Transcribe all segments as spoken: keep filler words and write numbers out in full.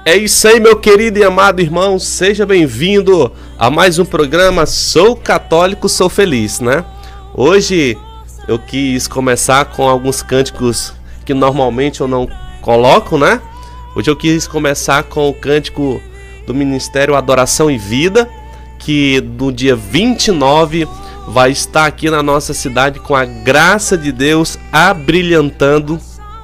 É isso aí, meu querido e amado irmão, seja bem-vindo a mais um programa Sou Católico, Sou Feliz, né? Hoje eu quis começar com alguns cânticos que normalmente eu não coloco, né? Hoje eu quis começar com o cântico do Ministério Adoração e Vida, que no dia vinte e nove vai estar aqui na nossa cidade com a graça de Deus abrilhantando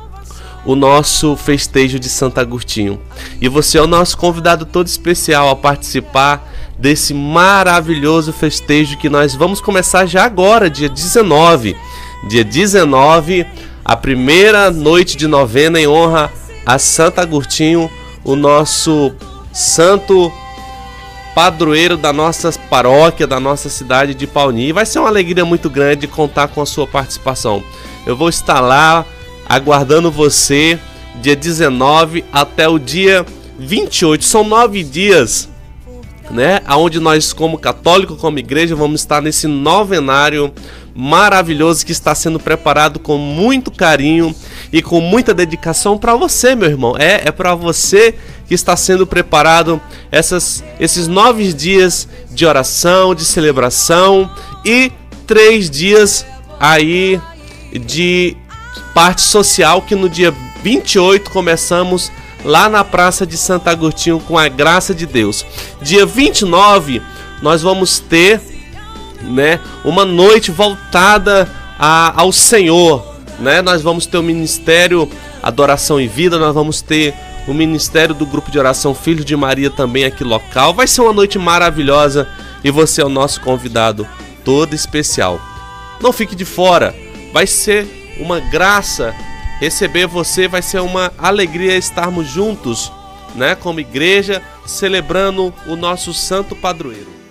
o nosso festejo de Santo Agostinho. E você é o nosso convidado todo especial a participar desse maravilhoso festejo que nós vamos começar já agora, dia dezenove. Dia dezenove, a primeira noite de novena em honra a Santo Agostinho, o nosso santo padroeiro da nossa paróquia, da nossa cidade de Pauni. E vai ser uma alegria muito grande contar com a sua participação. Eu vou estar lá aguardando você dia dezenove até o dia vinte e oito. São nove dias, né? Onde nós, como católico, como igreja, vamos estar nesse novenário maravilhoso que está sendo preparado com muito carinho e com muita dedicação para você, meu irmão. É, é para você que está sendo preparado essas, esses nove dias de oração, de celebração e três dias aí de parte social, que no dia vinte e oito começamos lá na Praça de Santo Agostinho com a graça de Deus. Dia vinte e nove nós vamos ter, né, uma noite voltada a, ao Senhor, né? Nós vamos ter o Ministério Adoração e Vida, nós vamos ter o Ministério do Grupo de Oração Filhos de Maria também aqui local. Vai ser uma noite maravilhosa e você é o nosso convidado todo especial. Não fique de fora, vai ser uma graça receber você, vai ser uma alegria estarmos juntos, né, como igreja, celebrando o nosso santo padroeiro.